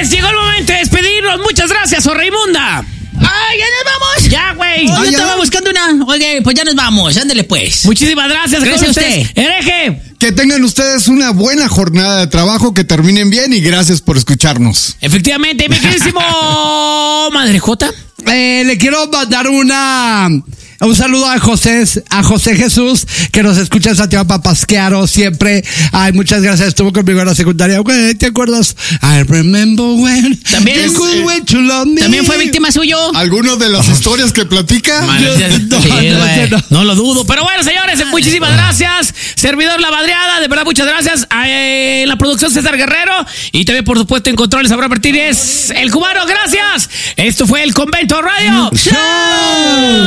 señores, llegó el momento de despedirnos. Muchas gracias, Raimunda. ¡Ay, ya nos vamos! Ya, güey. Yo estaba buscando una. Oye, pues ya nos vamos. Ándale, pues. Muchísimas gracias. Gracias a usted. Hereje. Que tengan ustedes una buena jornada de trabajo, que terminen bien y gracias por escucharnos. Efectivamente, mi queridísimo Madre Jota. Le quiero mandar un saludo a José Jesús, que nos escucha en Santiago Papasquiaro siempre. Ay, muchas gracias. Estuvo conmigo en la secundaria. Güey, ¿te acuerdas? I remember when También you could wait to love me. ¿También fue víctima suyo? ¿Alguno de las historias que platica? No lo dudo. Pero bueno, señores, muchísimas gracias. Servidor La Madreada, de verdad, muchas gracias. En la producción, César Guerrero. Y también, por supuesto, en controles, Abraham Martínez, el cubano. Gracias. Esto fue El Convento Radio. ¡Show!